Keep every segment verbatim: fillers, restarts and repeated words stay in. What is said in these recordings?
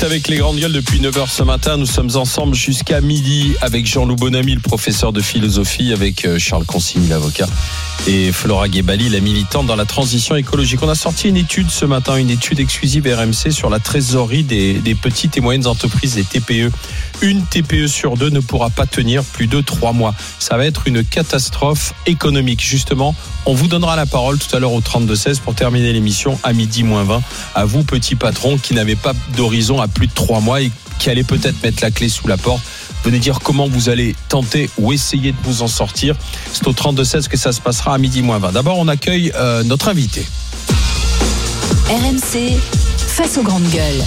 Avec les grandes gueules depuis neuf heures ce matin, nous sommes ensemble jusqu'à midi avec Jean-Loup Bonamy, le professeur de philosophie, avec Charles Consigny, l'avocat, et Flora Guébali, la militante dans la transition écologique. On a sorti une étude ce matin, une étude exclusive R M C sur la trésorerie des, des petites et moyennes entreprises, des T P E. Une T P E sur deux ne pourra pas tenir plus de trois mois. Ça va être une catastrophe économique. Justement, on vous donnera la parole tout à l'heure au trente-deux seize pour terminer l'émission à midi moins vingt. À vous, petits patrons, qui n'avez pas d'horizon à plus de trois mois et qui allez peut-être mettre la clé sous la porte. Venez dire comment vous allez tenter ou essayer de vous en sortir. C'est au trente-deux seize que ça se passera à midi moins vingt. D'abord, on accueille euh, notre invité. R M C, face aux grandes gueules.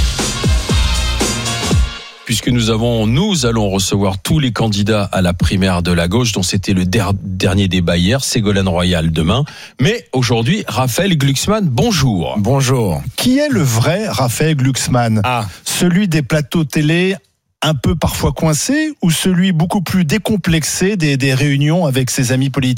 Puisque nous avons, nous allons recevoir tous les candidats à la primaire de la gauche, dont c'était le der- dernier débat hier, Ségolène Royal demain. Mais aujourd'hui, Raphaël Glucksmann, bonjour. Bonjour. Qui est le vrai Raphaël Glucksmann ? Ah. Celui des plateaux télé un peu parfois coincé ou celui beaucoup plus décomplexé des, des réunions avec ses amis politiques ?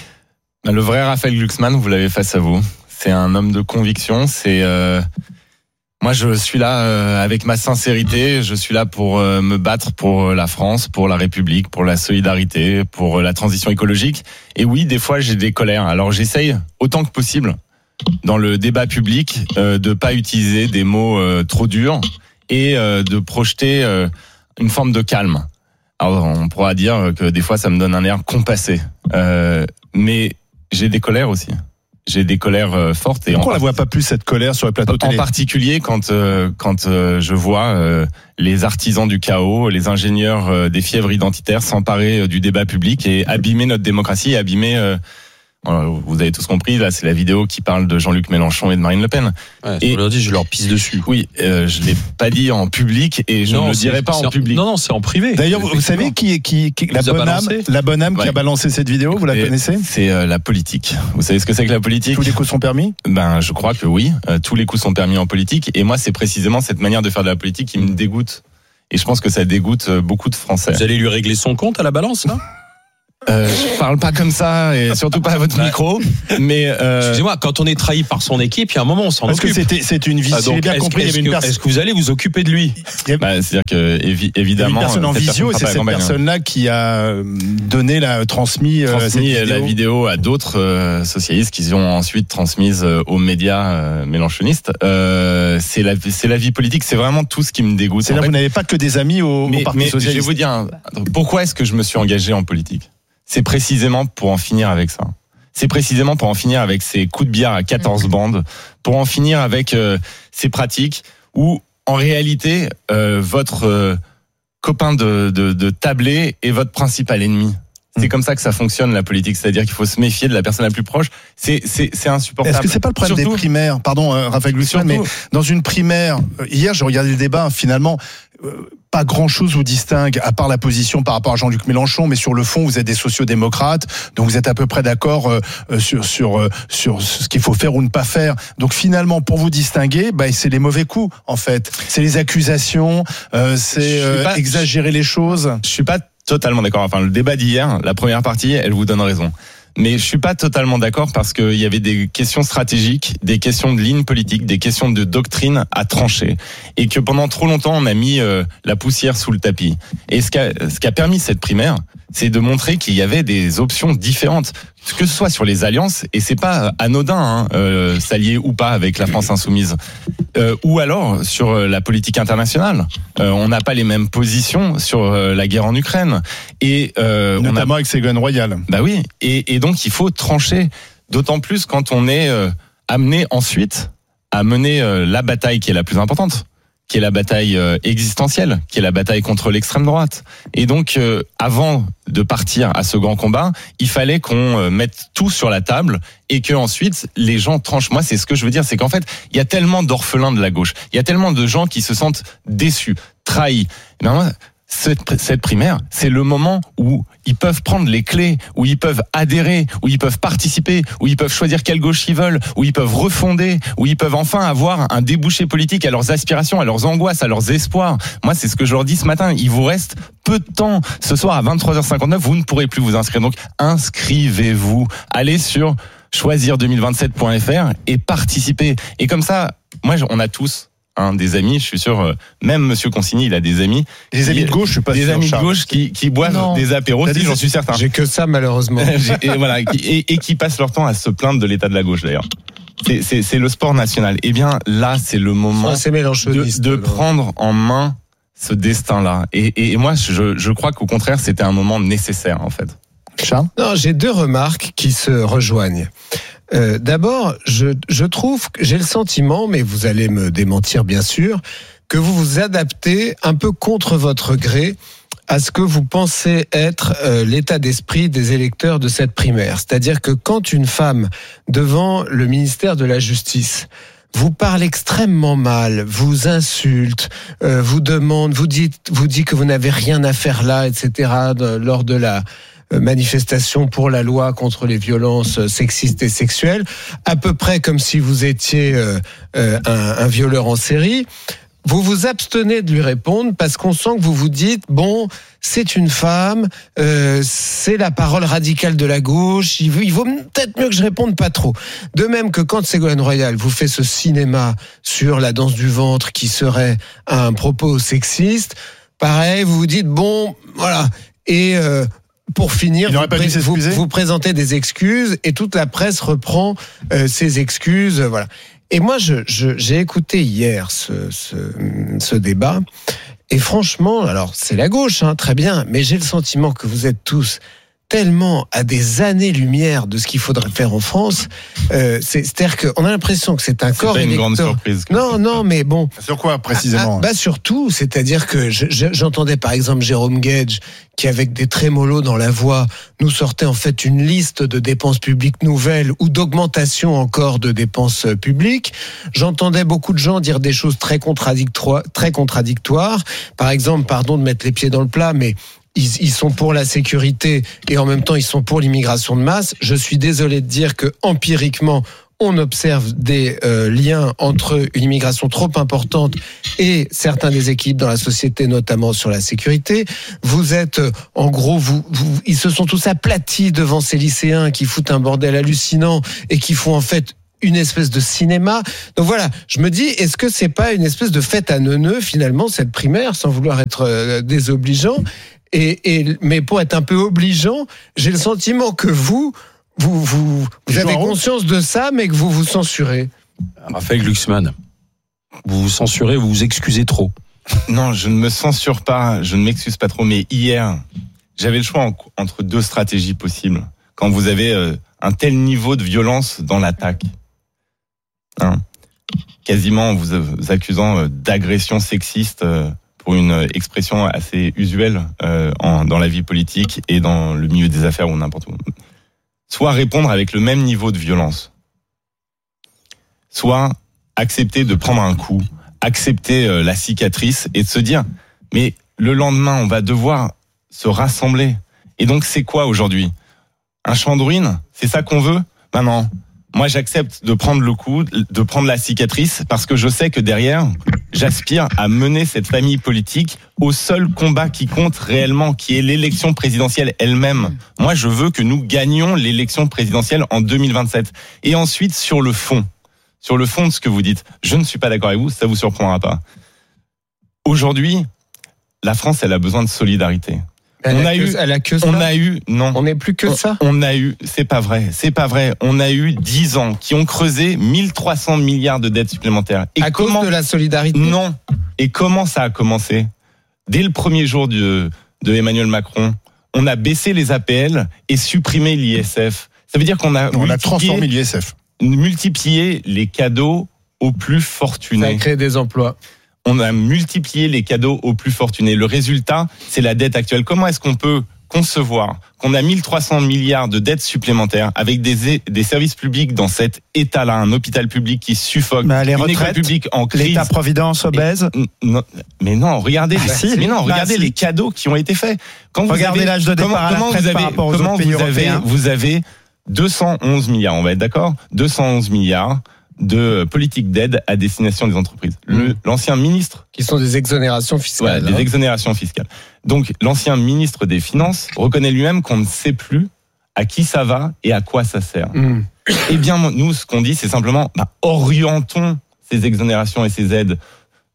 Le vrai Raphaël Glucksmann, vous l'avez face à vous. C'est un homme de conviction, c'est... Euh... Moi, je suis là euh, avec ma sincérité. Je suis là pour euh, me battre pour la France, pour la République, pour la solidarité, pour la transition écologique. Et oui, des fois, j'ai des colères. Alors, j'essaye autant que possible, dans le débat public, euh, de pas utiliser des mots euh, trop durs et euh, de projeter euh, une forme de calme. Alors, on pourra dire que des fois, ça me donne un air compassé. Euh, mais j'ai des colères aussi. J'ai des colères euh, fortes. Et pourquoi on en la voit pas plus cette colère sur les plateaux télé ? En particulier quand euh, quand euh, je vois euh, les artisans du chaos, les ingénieurs euh, des fièvres identitaires s'emparer euh, du débat public et abîmer notre démocratie, et abîmer. Euh, voilà, vous avez tous compris. Là, c'est la vidéo qui parle de Jean-Luc Mélenchon et de Marine Le Pen. Ouais, et je leur dis, je leur pisse dessus. Oui, euh, je l'ai pas dit en public et je non, ne le dirai pas en, en public. Non, non, c'est en privé. D'ailleurs, vous savez qui est qui, qui la, bonne âme, la bonne âme ouais. qui a balancé cette vidéo, vous la et connaissez ? C'est euh, la politique. Vous savez ce que c'est que la politique ? Tous les coups sont permis ? Ben, je crois que oui. Euh, tous les coups sont permis en politique. Et moi, c'est précisément cette manière de faire de la politique qui me dégoûte. Et je pense que ça dégoûte beaucoup de Français. Vous allez lui régler son compte à la balance, là ? Euh, je parle pas comme ça et surtout pas à votre micro. Mais euh... excusez-moi, quand on est trahi par son équipe, il y a un moment on s'en Parce occupe. Parce que c'était c'est une visio. Ah, donc, j'ai bien est-ce, compris. est-ce, il y avait une que, personne. est-ce que vous allez vous occuper de lui ? Bah, c'est-à-dire que évi- évidemment. Il y a une personne en visio et c'est cette personne-là hein. qui a donné la transmis, transmis euh, cette vidéo. la vidéo à d'autres euh, socialistes qui ont ensuite transmise euh, aux médias euh, mélenchonistes. Euh, c'est la c'est la vie politique. C'est vraiment tout ce qui me dégoûte. C'est là vous n'avez pas que des amis au, mais, au Parti mais socialiste. Je vais vous dire pourquoi est-ce que je me suis engagé en politique. C'est précisément pour en finir avec ça. C'est précisément pour en finir avec ces coups de billard à quatorze bandes, pour en finir avec euh, ces pratiques où, en réalité, euh, votre euh, copain de, de, de tablé est votre principal ennemi. C'est comme ça que ça fonctionne, la politique. C'est-à-dire qu'il faut se méfier de la personne la plus proche. C'est, c'est, c'est insupportable. Est-ce que c'est pas le problème Surtout, des primaires ? Pardon, euh, Raphaël Glucksmann, mais dans une primaire, euh, hier, j'ai regardé le débat, finalement, euh, pas grand-chose vous distingue, à part la position par rapport à Jean-Luc Mélenchon, mais sur le fond, vous êtes des sociodémocrates, donc vous êtes à peu près d'accord euh, sur, sur, euh, sur ce qu'il faut faire ou ne pas faire. Donc finalement, pour vous distinguer, bah, c'est les mauvais coups, en fait. C'est les accusations, euh, c'est euh, pas, exagérer les choses. Je suis pas totalement d'accord. Enfin, le débat d'hier, la première partie, elle vous donne raison. Mais je suis pas totalement d'accord parce qu'il y avait des questions stratégiques, des questions de ligne politique, des questions de doctrine à trancher. Et que pendant trop longtemps, on a mis euh, la poussière sous le tapis. Et ce qui a, ce qui a permis cette primaire, c'est de montrer qu'il y avait des options différentes. Que ce soit sur les alliances, et c'est pas anodin, hein, euh, s'allier ou pas avec la France insoumise, euh, ou alors sur la politique internationale. Euh, on n'a pas les mêmes positions sur euh, la guerre en Ukraine. Et euh, notamment on a... avec Ségolène Royal. Bah oui, et, et donc il faut trancher, d'autant plus quand on est euh, amené ensuite à mener euh, la bataille qui est la plus importante, qui est la bataille euh, existentielle, qui est la bataille contre l'extrême droite. Et donc, euh, avant de partir à ce grand combat, il fallait qu'on euh, mette tout sur la table et que ensuite les gens tranchent. Moi, c'est ce que je veux dire, c'est qu'en fait, il y a tellement d'orphelins de la gauche, il y a tellement de gens qui se sentent déçus, trahis. Et ben, moi, cette, cette primaire, c'est le moment où ils peuvent prendre les clés, où ils peuvent adhérer, où ils peuvent participer, où ils peuvent choisir quelle gauche ils veulent, où ils peuvent refonder, où ils peuvent enfin avoir un débouché politique à leurs aspirations, à leurs angoisses, à leurs espoirs. Moi, c'est ce que je leur dis ce matin. Il vous reste peu de temps. Ce soir à vingt-trois heures cinquante-neuf, vous ne pourrez plus vous inscrire. Donc, inscrivez-vous. Allez sur choisir deux mille vingt-sept point f r et participez. Et comme ça, moi, on a tous hein, des amis. Je suis sûr, euh, même Monsieur Consigny, il a des amis. Des qui, amis de gauche, je suis pas des sûr. Des amis Charles. de gauche qui, qui boivent non. des apéros, si, des... j'en suis certain. J'ai que ça, malheureusement. et, voilà, et, et qui passent leur temps à se plaindre de l'état de la gauche, d'ailleurs. C'est, c'est, c'est le sport national. Eh bien, là, c'est le moment c'est de, de prendre en main ce destin-là. Et, et moi, je, je crois qu'au contraire, c'était un moment nécessaire, en fait. Charles ? Non, j'ai deux remarques qui se rejoignent. Euh, d'abord, je, je trouve, j'ai le sentiment, mais vous allez me démentir bien sûr, que vous vous adaptez un peu contre votre gré à ce que vous pensez être euh, l'état d'esprit des électeurs de cette primaire. C'est-à-dire que quand une femme, devant le ministère de la Justice, vous parle extrêmement mal, vous insulte, euh, vous demande, vous dit, vous dit que vous n'avez rien à faire là, et cetera, de, lors de la manifestation pour la loi contre les violences sexistes et sexuelles, à peu près comme si vous étiez euh, euh, un, un violeur en série. Vous vous abstenez de lui répondre parce qu'on sent que vous vous dites, bon, c'est une femme, euh, c'est la parole radicale de la gauche, il vaut, il vaut peut-être mieux que je réponde pas trop. De même que quand Ségolène Royal vous fait ce cinéma sur la danse du ventre qui serait un propos sexiste, pareil, vous vous dites, bon, voilà, et... Euh, Pour finir, vous, pré- vous, vous présentez des excuses et toute la presse reprend euh, ces excuses, voilà. Et moi, je, je, j'ai écouté hier ce, ce, ce débat et franchement, alors c'est la gauche, hein, très bien, mais j'ai le sentiment que vous êtes tous tellement à des années-lumière de ce qu'il faudrait faire en France. Euh, c'est, c'est-à-dire qu'on a l'impression que c'est un c'est corps pas une électeur. grande surprise. Non, non, mais bon. Sur quoi précisément? ah, bah surtout, c'est-à-dire que je, je, j'entendais par exemple Jérôme Guedj qui, avec des trémolos dans la voix, nous sortait en fait une liste de dépenses publiques nouvelles ou d'augmentation encore de dépenses publiques. J'entendais beaucoup de gens dire des choses très contradictoires, très contradictoires. Par exemple, pardon de mettre les pieds dans le plat, mais Ils, ils sont pour la sécurité et en même temps ils sont pour l'immigration de masse. Je suis désolé de dire que empiriquement on observe des euh, liens entre une immigration trop importante et certains déséquilibres dans la société, notamment sur la sécurité. Vous êtes, euh, en gros, vous, vous, ils se sont tous aplatis devant ces lycéens qui foutent un bordel hallucinant et qui font en fait une espèce de cinéma. Donc voilà, je me dis, est-ce que c'est pas une espèce de fête à neuneux finalement cette primaire, sans vouloir être euh, désobligeant? Et, et, mais pour être un peu obligeant, j'ai le sentiment que vous, vous, vous, vous avez conscience de ça, mais que vous vous censurez. Raphaël Glucksmann, vous vous censurez, vous vous excusez trop. Non, je ne me censure pas, je ne m'excuse pas trop, mais hier, j'avais le choix en, entre deux stratégies possibles. Quand vous avez euh, un tel niveau de violence dans l'attaque, hein, quasiment vous, vous accusant euh, d'agression sexiste, euh, pour une expression assez usuelle euh, en, dans la vie politique et dans le milieu des affaires ou n'importe où. Soit répondre avec le même niveau de violence, soit accepter de prendre un coup, accepter euh, la cicatrice et de se dire, mais le lendemain, on va devoir se rassembler. Et donc, c'est quoi aujourd'hui ? Un champ de ruines ? C'est ça qu'on veut ? Ben non. Moi, j'accepte de prendre le coup, de prendre la cicatrice, parce que je sais que derrière, j'aspire à mener cette famille politique au seul combat qui compte réellement, qui est l'élection présidentielle elle-même. Moi, je veux que nous gagnions l'élection présidentielle en deux mille vingt-sept. Et ensuite, sur le fond, sur le fond de ce que vous dites, je ne suis pas d'accord avec vous, ça vous surprendra pas. Aujourd'hui, la France, elle a besoin de solidarité. Elle on a, a que, eu, elle a que ça. on a eu, non. On n'est plus que on, ça. On a eu, c'est pas vrai, c'est pas vrai. On a eu dix ans qui ont creusé mille trois cents milliards de dettes supplémentaires. Et à comment, cause de la solidarité. Non. Et comment ça a commencé ? Dès le premier jour de, de Emmanuel Macron, on a baissé les A P L et supprimé l'I S F. Ça veut dire qu'on a, on a transformé l'I S F. Multiplié les cadeaux aux plus fortunés. Ça a créé des emplois. On a multiplié les cadeaux aux plus fortunés. Le résultat, c'est la dette actuelle. Comment est-ce qu'on peut concevoir qu'on a mille trois cents milliards de dettes supplémentaires avec des, des services publics dans cet état-là, un hôpital public qui suffoque, bah, les une retraites, école publique en crise, l'État-providence obèse. Et, non, mais non, regardez, bah, les, si, mais non, bah, regardez si. les cadeaux qui ont été faits. Quand vous regardez avez, l'âge de départ comment, à la retraite vous avez, par rapport aux comment autres pays vous avez, européens. vous avez deux cent onze milliards, on va être d'accord, deux cent onze milliards de politique d'aide à destination des entreprises. Le, mmh. L'ancien ministre... Qui sont des exonérations fiscales. Voilà, hein. Des exonérations fiscales. Donc, l'ancien ministre des Finances reconnaît lui-même qu'on ne sait plus à qui ça va et à quoi ça sert. Mmh. Eh bien, nous, ce qu'on dit, c'est simplement, bah, orientons ces exonérations et ces aides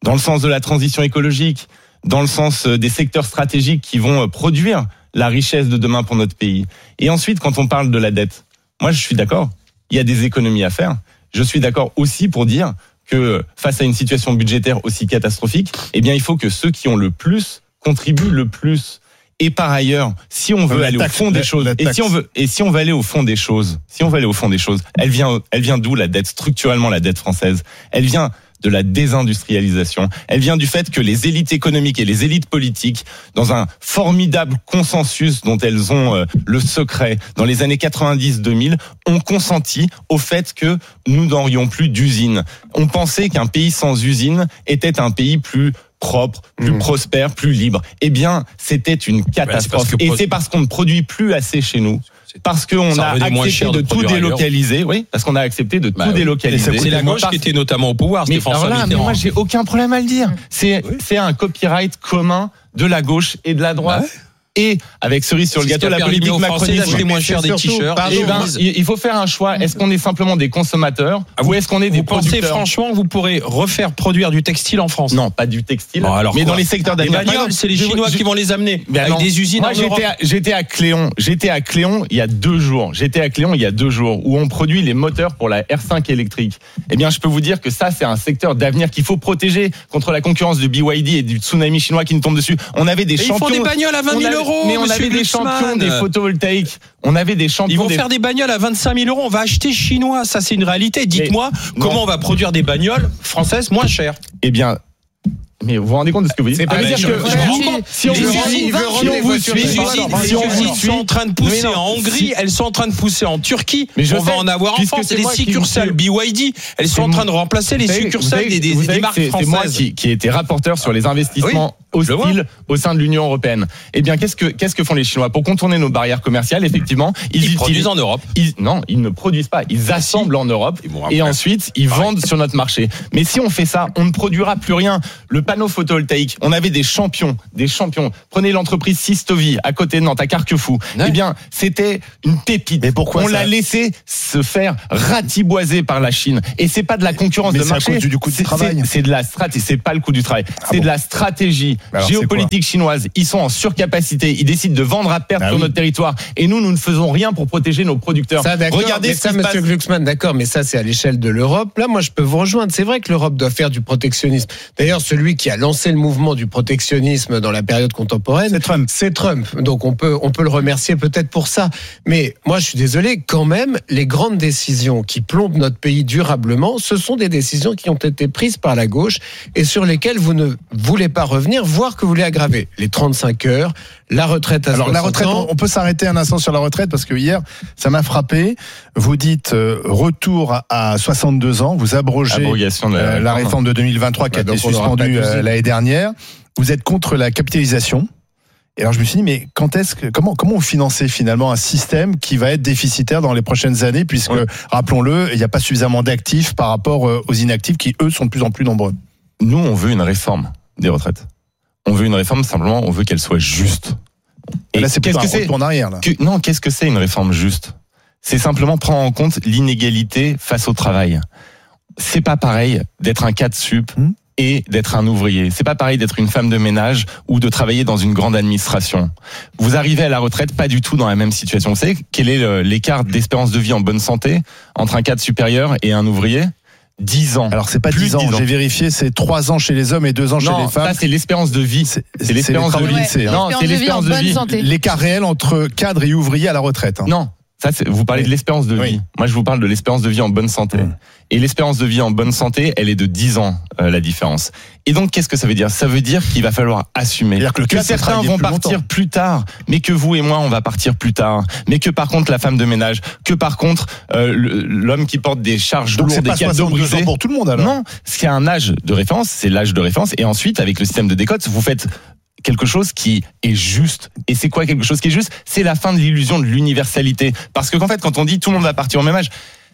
dans le sens de la transition écologique, dans le sens des secteurs stratégiques qui vont produire la richesse de demain pour notre pays. Et ensuite, quand on parle de la dette, moi je suis d'accord, il y a des économies à faire. Je suis d'accord aussi pour dire que face à une situation budgétaire aussi catastrophique, eh bien il faut que ceux qui ont le plus contribuent le plus. Et par ailleurs, si on veut la aller taxe, au fond des la, choses, la et si on veut, et si on veut aller au fond des choses, si on veut aller au fond des choses, elle vient, elle vient d'où la dette, structurellement la dette française? Elle vient de la désindustrialisation. Elle vient du fait que les élites économiques et les élites politiques, dans un formidable consensus dont elles ont euh, le secret dans les années quatre-vingt-dix deux mille, ont consenti au fait que nous n'aurions plus d'usines. On pensait qu'un pays sans usine était un pays plus propre, plus mmh. prospère, plus libre. Eh bien, c'était une catastrophe. Ouais, c'est et c'est parce qu'on ne produit plus assez chez nous. Parce qu'on a accepté de, de tout délocaliser, ailleurs. Oui, parce qu'on a accepté de bah tout oui. délocaliser. C'est la gauche qui était notamment au pouvoir, mais François là, Mitterrand. Mais moi, j'ai aucun problème à le dire. C'est, oui. c'est un copyright commun de la gauche et de la droite. Ouais. Et avec cerise sur le gâteau, la politique macroniste d'acheter moins cher des t-shirts. Eh ben, il faut faire un choix. Est-ce qu'on est simplement des consommateurs ah, ou est-ce qu'on est des vous producteurs? Vous pensez franchement que vous pourrez refaire produire du textile en France? Non, pas du textile. Bon, alors mais quoi? Dans les secteurs d'avenir. Les bagnoles, c'est les Chinois je, qui vont les amener ben avec non. des usines Moi, en j'étais Europe. À, j'étais à Cléon. J'étais à Cléon il y a deux jours. J'étais à Cléon il y a deux jours où on produit les moteurs pour la R cinq électrique. Eh bien, je peux vous dire que ça, c'est un secteur d'avenir qu'il faut protéger contre la concurrence du B Y D et du tsunami chinois qui nous tombe dessus. On avait des et champions. Ils font des bagnoles à vingt mille euros. Mais on avait des champions des photovoltaïques. On avait des champions. Ils vont des... faire des bagnoles à vingt-cinq mille euros. On va acheter chinois. Ça, c'est une réalité. Dites-moi mais comment non. on va produire des bagnoles françaises moins chères. Eh bien, mais vous vous rendez compte de ce que vous dites? C'est pas dire je, que je, je, si on vous suit, si on vous suit, les usines sont en train de pousser en Hongrie, elles sont en train de pousser en Turquie. Mais on va en avoir en France. Les succursales B Y D, elles sont en train de remplacer les succursales des, des, des marques françaises. C'est moi qui, qui ai été rapporteur sur les investissements oui, hostiles au sein de l'Union européenne. Eh bien, qu'est-ce que qu'est-ce que font les Chinois pour contourner nos barrières commerciales? Effectivement, ils, ils produisent en Europe. Ils, non, ils ne produisent pas. Ils assemblent en Europe et ensuite ils vendent sur notre marché. Mais si on fait ça, on ne produira plus rien. Le panneau photovoltaïque. On avait des champions, des champions. Prenez l'entreprise Sistovi à côté de Nantes, à Carquefou. Ouais. Eh bien, c'était une pépite. Mais pourquoi on ça... l'a laissé se faire ratiboiser par la Chine. Et c'est pas de la concurrence mais de marché. C'est à cause du coût du travail. C'est, c'est de la stratégie. C'est pas le coût du travail. Ah c'est bon. de la stratégie alors, géopolitique chinoise. Ils sont en surcapacité. Ils décident de vendre à perte ah sur oui. notre territoire. Et nous, nous ne faisons rien pour protéger nos producteurs. Ça, Regardez ça, Monsieur Glucksmann, d'accord, mais ça, c'est à l'échelle de l'Europe. Là, moi, je peux vous rejoindre. C'est vrai que l'Europe doit faire du protectionnisme. D'ailleurs, celui qui a lancé le mouvement du protectionnisme dans la période contemporaine, c'est Trump. C'est Trump. Donc on peut on peut le remercier peut-être pour ça. Mais moi je suis désolé, quand même, les grandes décisions qui plombent notre pays durablement, ce sont des décisions qui ont été prises par la gauche et sur lesquelles vous ne voulez pas revenir, voire que vous voulez aggraver. Les trente-cinq heures, la retraite à Alors la retraite, ans. on peut s'arrêter un instant sur la retraite parce que hier, ça m'a frappé. Vous dites euh, retour à soixante-deux ans, vous abrogez de la, euh, la réforme de deux mille vingt-trois qui bah, a été suspendue euh, l'année dernière. Vous êtes contre la capitalisation. Et alors je me suis dit, mais quand est-ce que, comment, comment vous financez finalement un système qui va être déficitaire dans les prochaines années, puisque, ouais. rappelons-le, il n'y a pas suffisamment d'actifs par rapport aux inactifs qui, eux, sont de plus en plus nombreux. Nous, on veut une réforme des retraites. On veut une réforme, simplement, on veut qu'elle soit juste. Et, Et là, c'est plutôt un retour en arrière, là. Que, non, qu'est-ce que c'est une réforme juste? C'est simplement prendre en compte l'inégalité face au travail. C'est pas pareil d'être un cadre sup, hum. et d'être un ouvrier. C'est pas pareil d'être une femme de ménage ou de travailler dans une grande administration. Vous arrivez à la retraite pas du tout dans la même situation. Vous savez quel est l'écart d'espérance de vie en bonne santé entre un cadre supérieur et un ouvrier? dix ans. Alors c'est pas dix ans, j'ai vérifié, c'est trois ans chez les hommes et deux ans chez non, les femmes. Ça c'est l'espérance de vie. C'est, c'est l'espérance c'est de vie. Ouais, non, c'est l'espérance de vie. Santé. L'écart réel entre cadre et ouvrier à la retraite. Hein. Non. Ça, c'est, vous parlez oui. de l'espérance de vie. Oui. Moi, je vous parle de l'espérance de vie en bonne santé. Mmh. Et l'espérance de vie en bonne santé, elle est de dix ans, euh, la différence. Et donc, qu'est-ce que ça veut dire? Ça veut dire qu'il va falloir assumer. Que, que certains vont partir longtemps. plus tard, mais que vous et moi, on va partir plus tard. Mais que par contre, la femme de ménage, que par contre, euh, l'homme qui porte des charges donc lourdes, des cadeaux brisés. Pour tout le monde, alors. Non, c'est un âge de référence, c'est l'âge de référence. Et ensuite, avec le système de décote, vous faites quelque chose qui est juste. Et c'est quoi quelque chose qui est juste? C'est la fin de l'illusion de l'universalité. Parce que, en fait, quand on dit tout le monde va partir au même âge,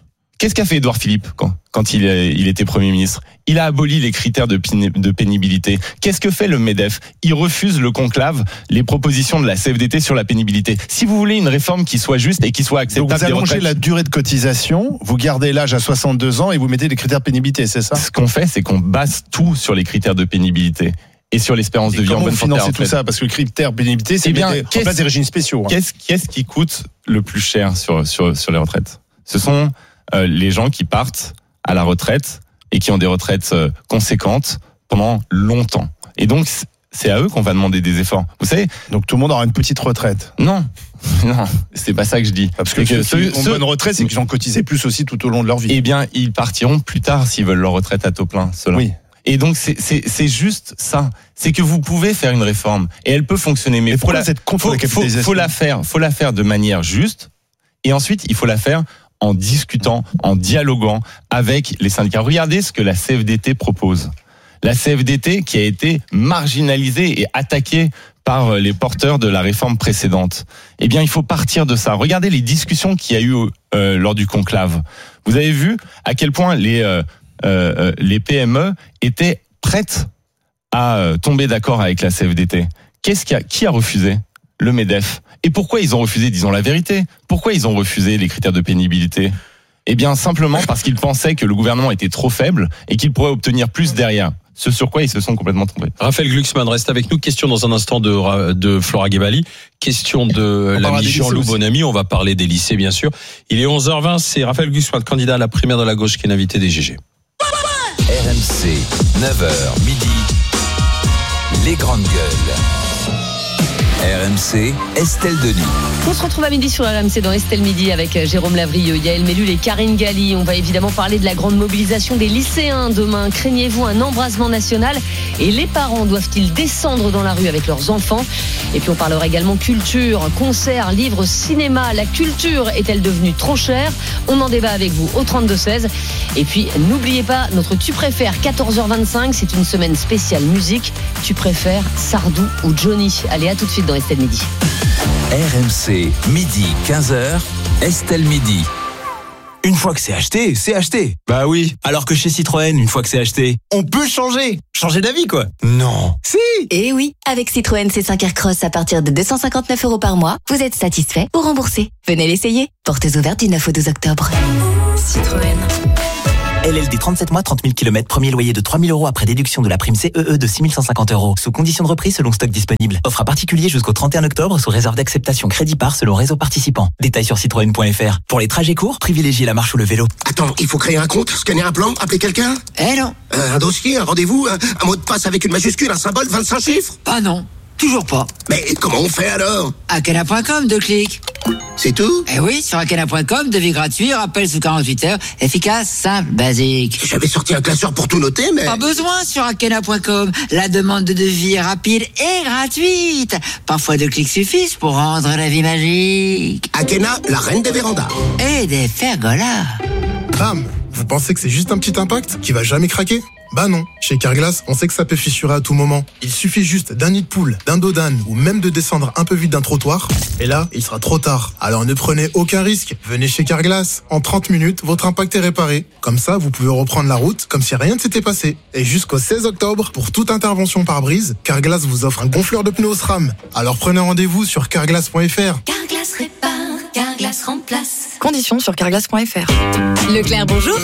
Qu'est-ce qu'a fait Édouard Philippe quand, quand il, il était Premier ministre? Il a aboli les critères de, de pénibilité. Qu'est-ce que fait le MEDEF? Il refuse le conclave, les propositions de la C F D T sur la pénibilité. Si vous voulez une réforme qui soit juste et qui soit acceptable... Donc vous allongez la durée de cotisation, vous gardez l'âge à soixante-deux ans et vous mettez des critères de pénibilité, c'est ça? Ce qu'on fait, c'est qu'on base tout sur les critères de pénibilité et sur l'espérance et de vie en bonne santé. Comment vous financez tout ça? Parce que le critère de pénibilité, c'est eh bien, en place des régimes spéciaux. Hein. Qu'est-ce, qu'est-ce qui coûte le plus cher sur, sur, sur les retraites? Ce sont euh, les gens qui partent à la retraite et qui ont des retraites euh, conséquentes pendant longtemps. Et donc, c'est à eux qu'on va demander des efforts. Vous savez? Donc tout le monde aura une petite retraite. Non, non, c'est pas ça que je dis. Parce que, que ceux qui ont une bonne retraite, c'est qu'ils ont cotisé plus aussi tout au long de leur vie. Eh bien, ils partiront plus tard s'ils veulent leur retraite à taux plein, ceux-là. Oui. Et donc c'est c'est c'est juste ça, c'est que vous pouvez faire une réforme et elle peut fonctionner, mais, mais faut la, cette contre faut, la capitalisation faut, faut la faire, faut la faire de manière juste, et ensuite il faut la faire en discutant, en dialoguant avec les syndicats. Regardez ce que la C F D T propose. La C F D T qui a été marginalisée et attaquée par les porteurs de la réforme précédente. Eh bien, il faut partir de ça. Regardez les discussions qu'il y a eu euh, lors du conclave. Vous avez vu à quel point les euh, Euh, les P M E étaient prêtes à euh, tomber d'accord avec la C F D T. Qu'est-ce qui a, qui a refusé? Le MEDEF. Et pourquoi ils ont refusé? Disons la vérité. Pourquoi ils ont refusé les critères de pénibilité? Eh bien, simplement parce qu'ils pensaient que le gouvernement était trop faible et qu'il pourrait obtenir plus derrière. Ce sur quoi ils se sont complètement trompés. Raphaël Glucksmann reste avec nous. Question dans un instant de, de Flora Gebali. Question de l'ami Jean-Loup Bonamy. On va parler des lycées, bien sûr. Il est onze heures vingt. C'est Raphaël Glucksmann, candidat à la primaire de la gauche, qui est l'invité des G G. R M C, neuf heures midi, les grandes gueules. R M C, Estelle Denis. On se retrouve à midi sur R M C dans Estelle Midi avec Jérôme Lavrieux, Yael Mellul et Karine Galli. On va évidemment parler de la grande mobilisation des lycéens demain. Craignez-vous un embrasement national? Et les parents doivent-ils descendre dans la rue avec leurs enfants? Et puis on parlera également culture, concerts, livres, cinéma. La culture est-elle devenue trop chère? On en débat avec vous au trente-deux seize. Et puis n'oubliez pas notre Tu préfères, quatorze heures vingt-cinq. C'est une semaine spéciale musique. Tu préfères Sardou ou Johnny? Allez, à tout de suite dans Estelle Midi. R M C, midi, quinze heures, Estelle Midi. Une fois que c'est acheté, c'est acheté. Bah oui. Alors que chez Citroën, une fois que c'est acheté, on peut changer. Changer d'avis, quoi. Non. Si. Eh oui, avec Citroën C cinq Aircross à partir de deux cent cinquante-neuf euros par mois, vous êtes satisfait ou remboursé. Venez l'essayer. Portes ouvertes du neuf au douze octobre. Citroën. L L D trente-sept mois, trente mille kilomètres, premier loyer de trois mille euros après déduction de la prime C E E de six mille cent cinquante euros. Sous condition de reprise selon stock disponible. Offre à particulier jusqu'au trente et un octobre sous réserve d'acceptation crédit par selon réseau participant. Détails sur citroën point f r. Pour les trajets courts, privilégiez la marche ou le vélo. Attends, il faut créer un compte, scanner un plan, appeler quelqu'un? Eh non. Euh, un dossier, un rendez-vous, un, un mot de passe avec une majuscule, un symbole, vingt-cinq chiffres? Ah non, toujours pas. Mais comment on fait alors? Akena point com, deux clics. C'est tout? Eh oui, sur Akena point com, devis gratuit, rappel sous quarante-huit heures, efficace, simple, basique. J'avais sorti un classeur pour tout noter, mais... Pas besoin sur Akena point com. La demande de devis est rapide et gratuite. Parfois deux clics suffisent pour rendre la vie magique. Akena, la reine des vérandas. Et des pergolas. Bam! Vous pensez que c'est juste un petit impact qui va jamais craquer? Bah non, chez Carglass, on sait que ça peut fissurer à tout moment. Il suffit juste d'un nid de poule, d'un dos d'âne ou même de descendre un peu vite d'un trottoir. Et là, il sera trop tard. Alors ne prenez aucun risque. Venez chez Carglass. En trente minutes, votre impact est réparé. Comme ça, vous pouvez reprendre la route comme si rien ne s'était passé. Et jusqu'au seize octobre, pour toute intervention par brise, Carglass vous offre un gonfleur de pneus SRAM. Alors prenez rendez-vous sur carglass point f r. Carglass répare, Carglass remplace. Conditions sur carglass point f r. Leclerc, bonjour.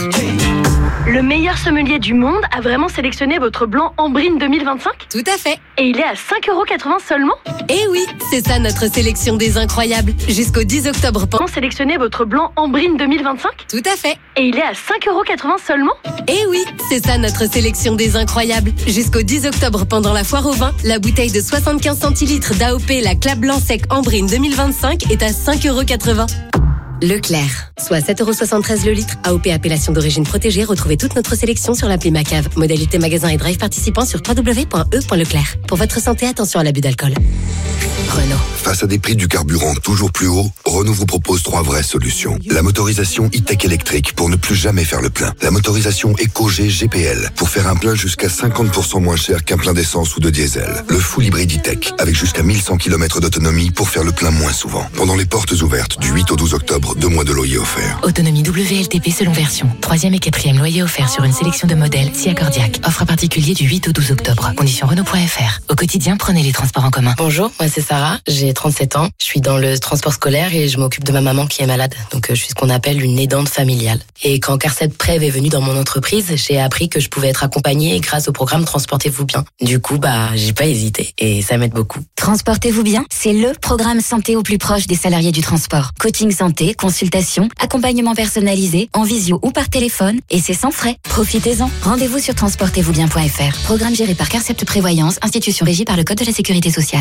Le meilleur sommelier du monde a vraiment sélectionné votre blanc Ambrine deux mille vingt-cinq? Tout à fait. Et il est à cinq euros quatre-vingts seulement? Eh oui, c'est ça notre sélection des incroyables. Jusqu'au dix octobre. Comment sélectionner votre blanc Ambrine deux mille vingt-cinq? Tout à fait. Et il est à cinq euros quatre-vingts seulement? Eh oui, c'est ça notre sélection des incroyables. Jusqu'au dix octobre pendant la foire au vin, la bouteille de soixante-quinze centilitres d'A O P, la Clap Blanc Sec Ambrine deux mille vingt-cinq est à cinq euros quatre-vingts. Leclerc, soit sept euros soixante-treize le litre. A O P appellation d'origine protégée. Retrouvez toute notre sélection sur l'appli Macave. Modalité magasin et drive participants sur w w w point e point leclerc. Pour votre santé, attention à l'abus d'alcool. Renault. Face à des prix du carburant toujours plus hauts, Renault vous propose trois vraies solutions. La motorisation e-tech électrique pour ne plus jamais faire le plein. La motorisation EcoG G P L pour faire un plein jusqu'à cinquante pour cent moins cher qu'un plein d'essence ou de diesel. Le full hybride e-tech avec jusqu'à mille cent kilomètres d'autonomie pour faire le plein moins souvent. Pendant les portes ouvertes du huit au douze octobre, octobre, deux mois de loyer offert. Autonomie W L T P selon version. Troisième et quatrième loyer offert sur une sélection de modèles si accordiaque. Offre particulier du huit au douze octobre. Conditions Renault point F R. Au quotidien, prenez les transports en commun. Bonjour, moi c'est Sarah, j'ai trente-sept ans. Je suis dans le transport scolaire et je m'occupe de ma maman qui est malade. Donc je suis ce qu'on appelle une aidante familiale. Et quand Carcep Prev est venu dans mon entreprise, j'ai appris que je pouvais être accompagnée grâce au programme Transportez-vous bien. Du coup, bah, j'ai pas hésité et ça m'aide beaucoup. Transportez-vous bien, c'est le programme santé au plus proche des salariés du transport. Coaching santé, consultation, accompagnement personnalisé, en visio ou par téléphone, et c'est sans frais. Profitez-en. Rendez-vous sur transportez vous bien point F R. Programme géré par Carcept Prévoyance, institution régie par le Code de la Sécurité sociale.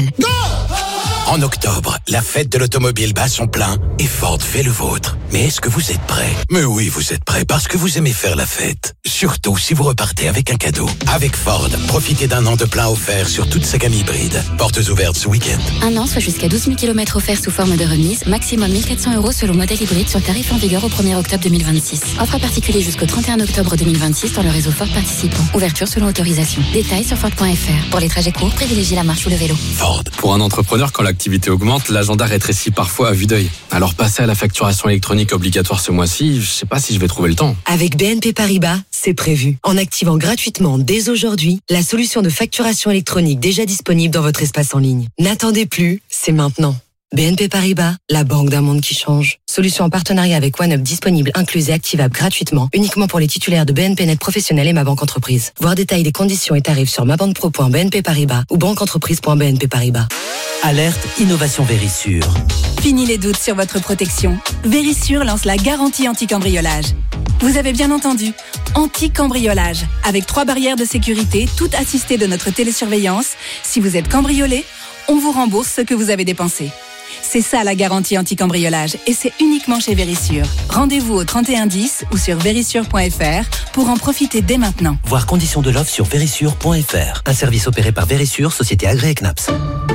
En octobre, la fête de l'automobile bat son plein et Ford fait le vôtre. Mais est-ce que vous êtes prêts? Mais oui, vous êtes prêts parce que vous aimez faire la fête. Surtout si vous repartez avec un cadeau. Avec Ford, profitez d'un an de plein offert sur toute sa gamme hybride. Portes ouvertes ce week-end. Un an, soit jusqu'à douze mille kilomètres offerts sous forme de remise, maximum mille quatre cents euros selon modèle hybride sur tarif en vigueur au premier octobre deux mille vingt-six. Offre à particulier jusqu'au trente et un octobre deux mille vingt-six dans le réseau Ford participant. Ouverture selon autorisation. Détails sur Ford point F R. Pour les trajets courts, privilégiez la marche ou le vélo. Ford. Pour un entrepreneur, quand l'activité augmente, l'agenda rétrécit parfois à vue d'œil. Alors passer à la facturation électronique obligatoire ce mois-ci, je sais pas si je vais trouver le temps. Avec B N P Paribas, c'est prévu. En activant gratuitement dès aujourd'hui la solution de facturation électronique déjà disponible dans votre espace en ligne. N'attendez plus, c'est maintenant. B N P Paribas, la banque d'un monde qui change. Solution en partenariat avec OneUp disponible, incluse et activable gratuitement, uniquement pour les titulaires de B N P Net Professionnel et Ma Banque Entreprise. Voir détails des conditions et tarifs sur mabanquepro point b n p paribas ou banqueentreprise point b n p paribas. Alerte Innovation Vérissure. Fini les doutes sur votre protection. Vérissure lance la garantie anti-cambriolage. Vous avez bien entendu, anti-cambriolage, avec trois barrières de sécurité, toutes assistées de notre télésurveillance. Si vous êtes cambriolé, on vous rembourse ce que vous avez dépensé. C'est ça la garantie anti-cambriolage et c'est uniquement chez Vérissure. Rendez-vous au trente et un dix ou sur vérissure point F R pour en profiter dès maintenant. Voir conditions de l'offre sur vérissure point F R. Un service opéré par Vérissure, société agréée C N A P S.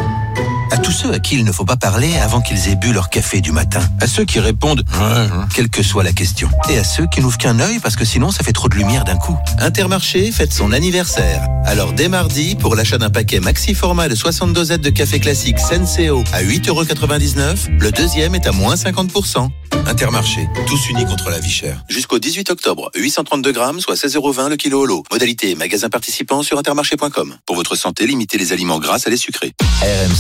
À tous ceux à qui il ne faut pas parler avant qu'ils aient bu leur café du matin. À ceux qui répondent « quelle que soit la question ». Et à ceux qui n'ouvrent qu'un œil parce que sinon ça fait trop de lumière d'un coup. Intermarché fête son anniversaire. Alors dès mardi, pour l'achat d'un paquet maxi format de soixante dosettes de café classique Senseo à huit euros quatre-vingt-dix-neuf, le deuxième est à moins cinquante pour cent. Intermarché, tous unis contre la vie chère. Jusqu'au dix-huit octobre, huit cent trente-deux grammes, soit seize euros vingt le kilo au lot. Modalité magasin participant sur intermarché point com. Pour votre santé, limitez les aliments gras à les sucrés. R M C.